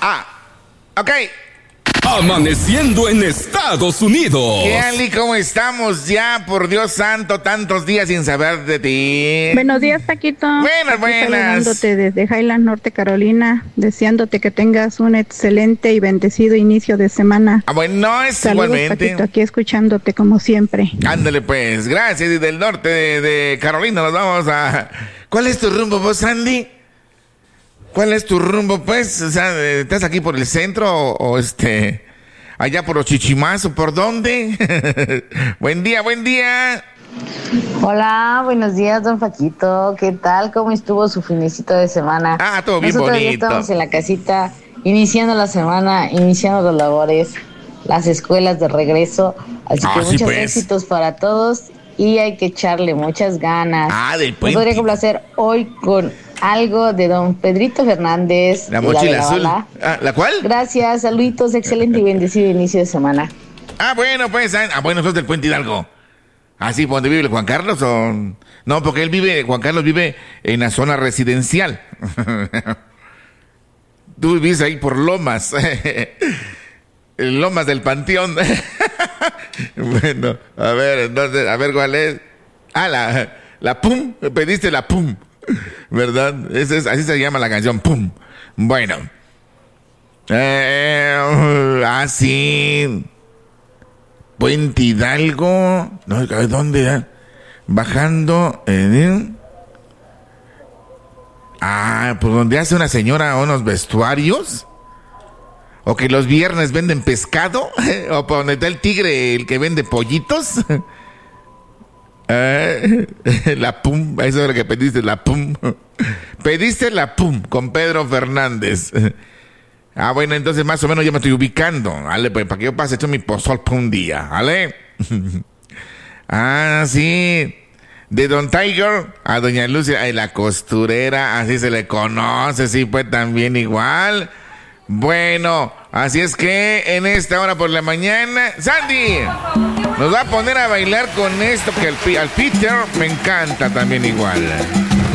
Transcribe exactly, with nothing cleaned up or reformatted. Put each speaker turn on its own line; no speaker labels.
Ah, ok.
Amaneciendo en Estados Unidos.
¿Qué, Ali? ¿Cómo estamos ya? Por Dios santo, tantos días sin saber de ti.
Buenos días, Paquito.
Buenas,
Aquí
buenas.
Saludándote desde Highland, Norte Carolina, deseándote que tengas un excelente y bendecido inicio de semana.
Ah, bueno, es
Saludos,
igualmente.
Paquito, aquí escuchándote como siempre.
Ándale, pues. Gracias. Y del norte de, de Carolina nos vamos a... ¿Cuál es tu rumbo, vos, Andy? ¿Cuál es tu rumbo, pues? O sea, ¿estás aquí por el centro o, o este... allá por los Chichimás o por dónde? Buen día, buen día.
Hola, buenos días, don Paquito. ¿Qué tal? ¿Cómo estuvo su finicito de semana?
Ah, todo bien
Nosotros
bonito.
ya estamos en la casita, iniciando la semana, iniciando las labores, las escuelas de regreso. Así
Ah,
que
sí,
muchos
pues.
éxitos para todos y hay que echarle muchas ganas.
Ah, del
Me
puente.
podría complacer hoy con algo de don Pedrito Fernández.
La
de
mochila
de la
azul.
bala.
Ah, ¿la cuál?
Gracias, saluditos, excelente y bendecido inicio de semana.
Ah, bueno, pues. Ah, bueno, sos del Puente Hidalgo. Ah, sí, ¿por dónde vive el Juan Carlos? O... No, porque él vive, Juan Carlos vive en la zona residencial. Tú vives ahí por Lomas. Lomas del Panteón. Bueno, a ver, entonces, a ver cuál es. Ah, la, la Pum. Pediste la Pum. ¿Verdad? Ese es, así se llama la canción, Pum. Bueno. Eh, ah, sí. Puente Hidalgo. No, ¿dónde? Bajando. Eh, ah, pues donde hace una señora unos vestuarios. O que los viernes venden pescado. O por donde está el tigre, el que vende pollitos. Eh, la Pum, eso es lo que pediste, la Pum. Pediste la Pum con Pedro Fernández. Ah, bueno, entonces más o menos ya me estoy ubicando. Vale, pues para que yo pase esto mi pozol por un día, ¿vale? Ah, sí. De Don Tiger a Doña Lucia, ay, la costurera, así se le conoce, sí, pues también igual. Bueno, así es que en esta hora por la mañana, Sandy nos va a poner a bailar con esto que al, al Peter me encanta también igual.